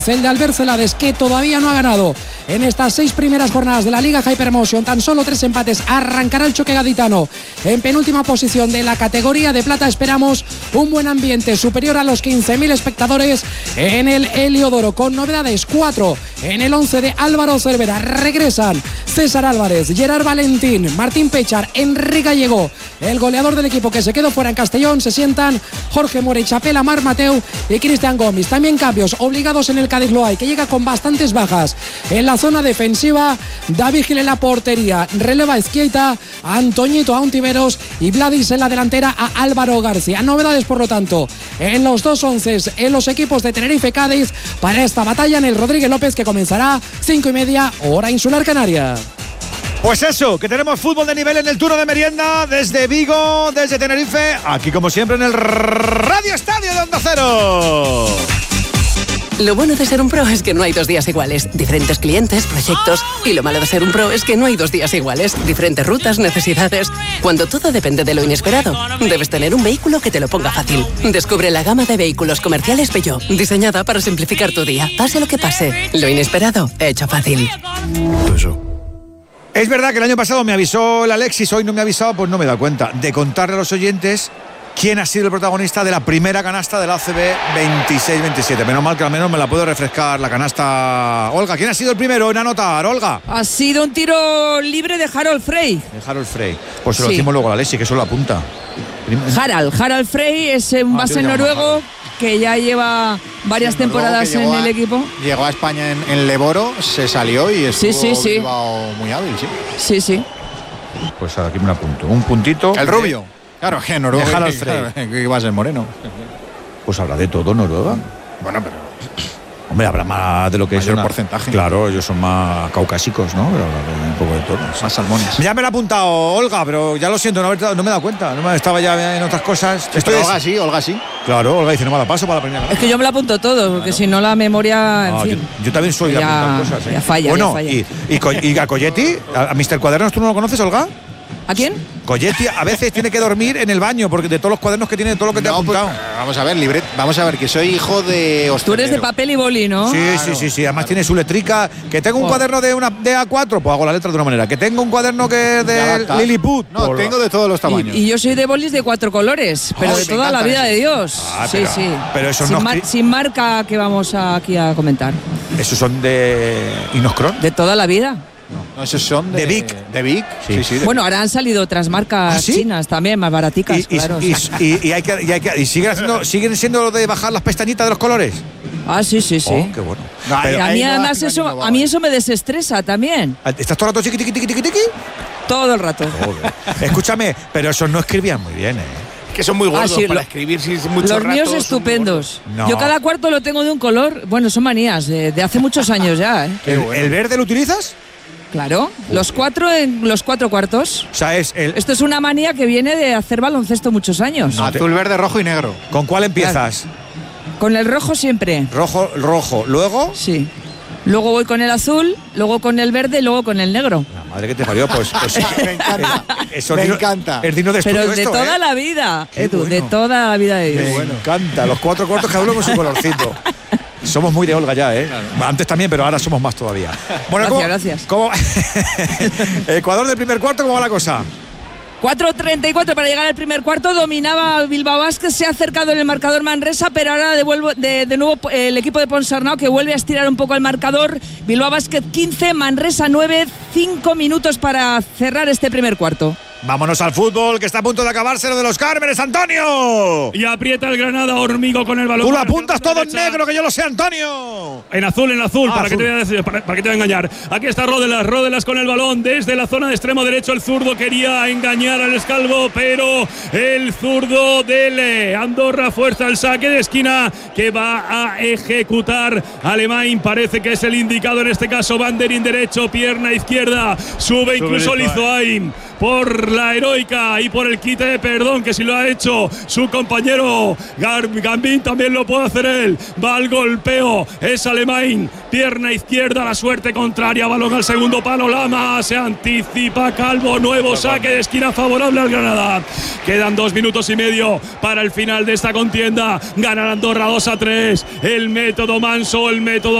El de Albert Celades, que todavía no ha ganado en estas 6 primeras jornadas de la Liga Hypermotion, tan solo 3 empates, arrancará el choque gaditano en penúltima posición de la categoría de plata. Esperamos un buen ambiente superior a los 15.000 espectadores en el Heliodoro, con novedades: 4 en el 11 de Álvaro Cervera. Regresan César Álvarez, Gerard Valentín, Martín Pechar, Enrique Gallego, el goleador del equipo que se quedó fuera en Castellón. Se sientan Jorge More, Chapela, Marc Mateu y Cristian Gomis. También cambios obligados en el Cádiz Loay, que llega con bastantes bajas en la zona defensiva. David Gil en la portería, releva Izquierda, Antoñito a Ontiveros y Vladis en la delantera a Álvaro García. Novedades, por lo tanto, en los dos onces en los equipos de Tenerife Cádiz para esta batalla en el Rodríguez López, que comenzará 5:30 hora insular canaria. Pues eso, que tenemos fútbol de nivel en el turno de merienda desde Vigo, desde Tenerife, aquí como siempre en el Radio Estadio de Onda Cero. Lo bueno de ser un pro es que no hay 2 días iguales. Diferentes clientes, proyectos. Y lo malo de ser un pro es que no hay 2 días iguales. Diferentes rutas, necesidades. Cuando todo depende de lo inesperado, debes tener un vehículo que te lo ponga fácil. Descubre la gama de vehículos comerciales Peugeot, diseñada para simplificar tu día. Pase lo que pase, lo inesperado, hecho fácil. Es verdad que el año pasado me avisó el Alexis, hoy no me ha avisado, pues no me he dado cuenta de contarle a los oyentes quién ha sido el protagonista de la primera canasta del ACB 26-27. Menos mal que al menos me la puedo refrescar la canasta. Olga, ¿quién ha sido el primero en anotar, Olga? Ha sido un tiro libre de Harold Frey. De Harold Frey. Pues se lo decimos luego a Alexis, que eso lo apunta. Harald Frey es un base noruego que ya lleva varias temporadas en el equipo. Llegó a España en Leboro, se salió y estuvo muy hábil, Sí. Pues aquí me lo apunto. Un puntito. El rubio. Claro, que Noruega. Harald Frey. Que iba a ser moreno. Pues habrá de todo Noruega. Bueno, pero... Hombre, habrá más de lo que es el porcentaje. Claro, ellos son más caucásicos, ¿no? Pero un poco de todo. Más salmones. Ya me lo ha apuntado Olga, pero ya lo siento, no me he dado cuenta. Estaba ya en otras cosas. Olga sí. Claro, Olga dice, no me la paso para la primera. Es que yo me lo apunto todo, porque si no la memoria, en fin. Yo también soy de apuntar cosas. Ya falla, bueno, ya falla. Y a Colletti, a Mr. Cuadernos, ¿tú no lo conoces, Olga? ¿A quién? Colletti a veces tiene que dormir en el baño porque de todos los cuadernos que tiene, de todo lo que te ha apuntado. Pues, vamos a ver, que soy hijo de hostelero. Tú eres de papel y boli, ¿no? Sí, claro. Sí. Además tiene su letrica. Que tengo un cuaderno de A4, pues hago la letra de una manera. Que tengo un cuaderno que es de Lilliput. No, tengo de todos los tamaños. Y yo soy de bolis de 4 colores, pero de toda la vida de Dios. Sí. Pero eso sin marca que vamos aquí a comentar. ¿Esos son de Inoscron? De toda la vida. No, esos son de Vic. De Vic. Sí. Bueno, ahora han salido otras marcas chinas también, más baraticas, claro. ¿Y siguen siendo de bajar las pestañitas de los colores? Sí. Oh, qué bueno. A mí eso me desestresa también. ¿Estás todo el rato tiqui? Todo el rato. Joder. Escúchame, pero esos no escribían muy bien, Que son muy gordos para escribir mucho Los míos estupendos. No. Yo cada cuarto lo tengo de un color. Bueno, son manías de hace muchos años ya. ¿El verde lo utilizas? Claro, los 4 en los 4 cuartos. O sea, Esto es una manía que viene de hacer baloncesto muchos años. Azul, verde, rojo y negro. ¿Con cuál empiezas? Con el rojo siempre. Rojo. ¿Luego? Sí. Luego voy con el azul, luego con el verde y luego con el negro. La madre que te parió, pues me encanta. Me encanta. Es digno de estudio. Pero de esto, toda la vida, Edu, bueno. de toda la vida de Dios. Me encanta. Los 4 cuartos cada uno con su colorcito. Somos muy de Olga ya, ¿eh? Claro. Antes también, pero ahora somos más todavía. Bueno, gracias. Ecuador del primer cuarto, ¿cómo va la cosa? 4:34 para llegar al primer cuarto. Dominaba Bilbao Basket, se ha acercado en el marcador Manresa, pero ahora de nuevo el equipo de Ponsarnau, que vuelve a estirar un poco el marcador. Bilbao Basket 15, Manresa 9, 5 minutos para cerrar este primer cuarto. Vámonos al fútbol, que está a punto de acabarse lo de los Cármenes, Antonio. Y aprieta el Granada, Hormigo con el balón. Tú lo apuntas todo en negro, que yo lo sé, Antonio. En azul, ¿para qué te voy a decir? ¿Para qué te voy a engañar? Aquí está Rodelas con el balón desde la zona de extremo derecho. El zurdo quería engañar al Escalvo, pero el zurdo del Andorra fuerza el saque de esquina que va a ejecutar Alemán. Parece que es el indicado en este caso. Banderín derecho, pierna izquierda, sube incluso Lizoain. por la heroica y por el quite de perdón, que si lo ha hecho su compañero Gambín, también lo puede hacer él. Va al golpeo, es Alemán, pierna izquierda, la suerte contraria, balón al segundo palo, Lama, se anticipa Calvo, nuevo saque de esquina favorable al Granada. Quedan 2 minutos y medio para el final de esta contienda. Gana Andorra 2-3. El método Manso, el método